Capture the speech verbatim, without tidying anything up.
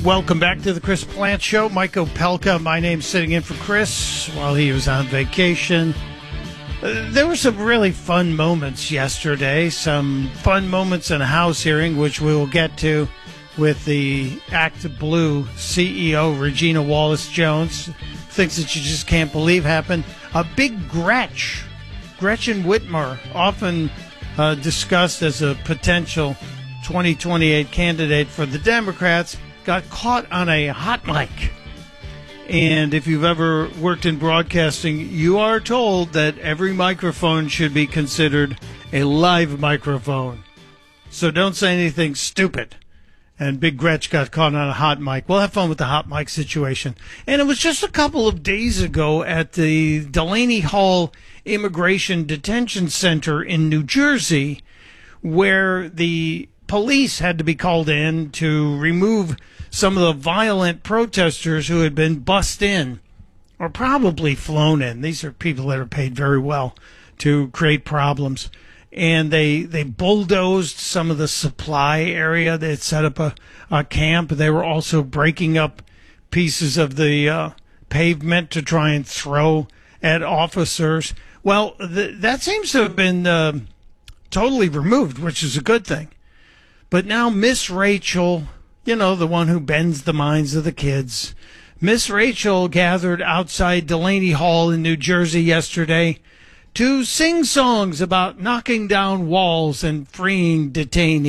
Welcome back to the Chris Plant Show. Mike Opelka, my name's sitting in for Chris while he was on vacation. Uh, there were some really fun moments yesterday, some fun moments in a House hearing, which we will get to with the Act Blue C E O, Regina Wallace-Jones. Things that you just can't believe happened. A big Gretch, Gretchen Whitmer, often uh, discussed as a potential twenty twenty-eight candidate for the Democrats, got caught on a hot mic. And if you've ever worked in broadcasting, you are told that every microphone should be considered a live microphone. So don't say anything stupid. And Big Gretch got caught on a hot mic. We'll have fun with the hot mic situation. And it was just a couple of days ago at the Delaney Hall Immigration Detention Center in New Jersey, where the police had to be called in to remove some of the violent protesters who had been bussed in or probably flown in. These are people that are paid very well to create problems. And they they bulldozed some of the supply area. They had set up a, a camp. They were also breaking up pieces of the uh, pavement to try and throw at officers. Well, th- that seems to have been uh, totally removed, which is a good thing. But now Miss Rachel, you know, the one who bends the minds of the kids, Miss Rachel gathered outside Delaney Hall in New Jersey yesterday to sing songs about knocking down walls and freeing detainees.